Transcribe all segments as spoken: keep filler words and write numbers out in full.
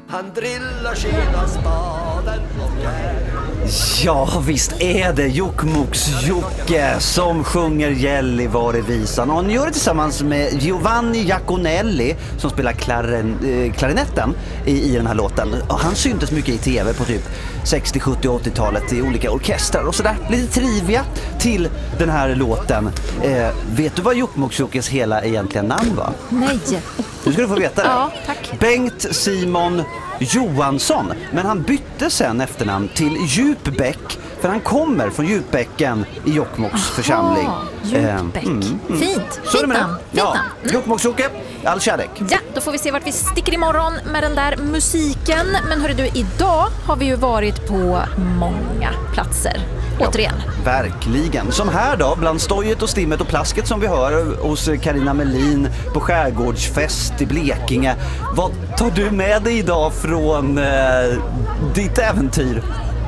Han drillar skeda spaden och Ja, visst är det Jokkmokks-Jocke som sjunger Gällivarevisan. Och han gör det tillsammans med Giovanni Giaconelli som spelar klaren, eh, klarinetten i, i den här låten. Och han syntes mycket i tv på typ sextio, sjuttio, åttio-talet i olika orkestrar och sådär. Lite trivia till den här låten. Eh, vet du vad Jokkmokks-Jockes hela egentliga namn var? Nej. Nu ska du få veta det. Ja, tack. Bengt Simon Johansson. Men han bytte sen efternamn till Djupbäck. För han kommer från Djupbäcken i Jokkmokks församling. Djupbäck. Eh, mm, mm. Fint. Så är det Fint med namn. det. Fint Ja. namn. Mm. Jokkmokks-Jocke, all kärlek. Ja, då får vi se vart vi sticker imorgon med den där musiken. Men hörru du, idag har vi ju varit på många platser. Återigen. Ja, verkligen. Som här då, bland stojet och stimmet och plasket som vi hör hos Carina Melin på Skärgårdsfest i Blekinge. Vad tar du med dig idag från eh, ditt äventyr?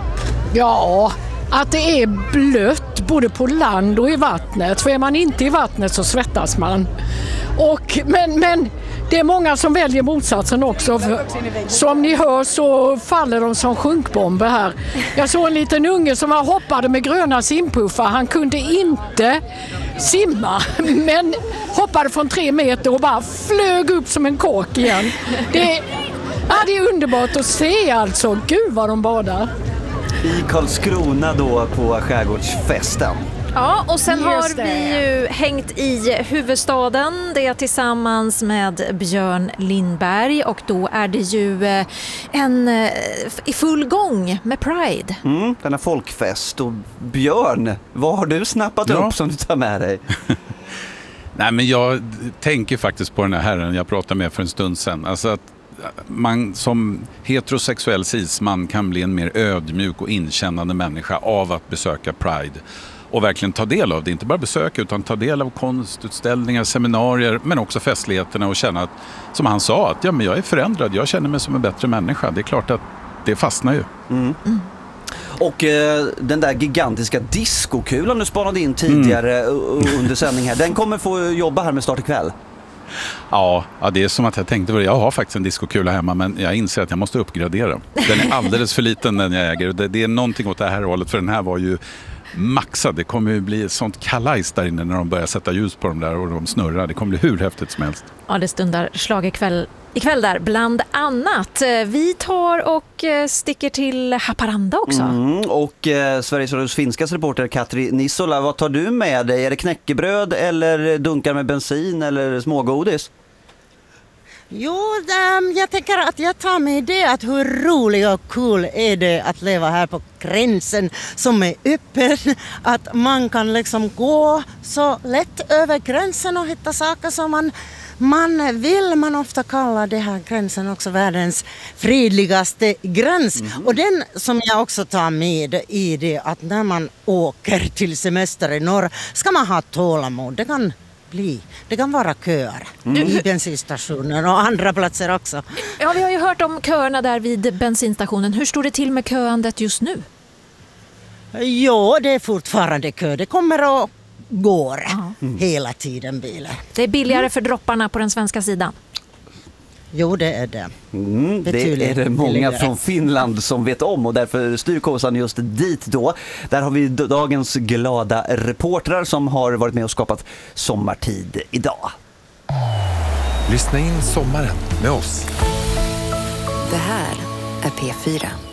Ja, att det är blött både på land och i vattnet. För är man inte i vattnet så svettas man. Och, men, men det är många som väljer motsatsen också. För, som ni hör så faller de som sjunkbomber här. Jag såg en liten unge som var hoppade med gröna simpuffar. Han kunde inte simma, men hoppade från tre meter och bara flög upp som en kåk igen. Det, ja, det är underbart att se alltså. Gud vad de badar. I Karlskrona då på Skärgårdsfesten. Ja, och sen har Just det. vi ju hängt i huvudstaden. Det är tillsammans med Björn Lindberg. Och då är det ju eh, en eh, i full gång med Pride. Mm, denna folkfest. Och Björn, vad har du snappat Ja. upp som du tar med dig? Nej, men jag tänker faktiskt på den här herren jag pratade med för en stund sedan. Alltså att man som heterosexuell cisman kan bli en mer ödmjuk och inkännande människa av att besöka Pride. Och verkligen ta del av det, inte bara besöka utan ta del av konstutställningar, seminarier men också festligheterna och känna att, som han sa, att ja, men jag är förändrad, jag känner mig som en bättre människa. Det är klart att det fastnar ju. Mm. Mm. Och eh, den där gigantiska diskokulan du spanade in tidigare mm. under sändning här, den kommer få jobba här med start ikväll. Ja, ja, det är som att jag tänkte, jag har faktiskt en diskokula hemma men jag inser att jag måste uppgradera. Den är alldeles för liten den jag äger. Det, det är någonting åt det här hållet, för den här var ju maxad. Det kommer ju bli ett sånt kalajs där inne när de börjar sätta ljus på dem där och de snurrar. Det kommer bli hur häftigt som helst. Ja, det stundar slag ikväll, ikväll där bland annat. Vi tar och sticker till Haparanda också. Mm, och eh, Sveriges Radios finskas reporter Katri Nissola, vad tar du med dig? Är det knäckebröd eller dunkar med bensin eller smågodis? Jo, um, jag tänker att jag tar med det att hur rolig och cool är det att leva här på gränsen som är öppen. Att man kan liksom gå så lätt över gränsen och hitta saker som man, man vill. Man ofta kallar det här gränsen också världens fredligaste gräns. Mm. Och den som jag också tar med i det att när man åker till semester i norr ska man ha tålamod. Det kan bli. Det kan vara köer mm. i bensinstationer och andra platser också. Ja, vi har ju hört om köerna där vid bensinstationen. Hur står det till med köandet just nu? Jo, det är fortfarande kö. Det kommer och går mm. hela tiden bilar. Det är billigare mm. för dropparna på den svenska sidan. Jo, det är det. Mm, det är det många från Finland som vet om och därför styr Kåsan just dit då. Där har vi dagens glada reportrar som har varit med och skapat sommartid idag. Lyssna in sommaren med oss. Det här är P fyra.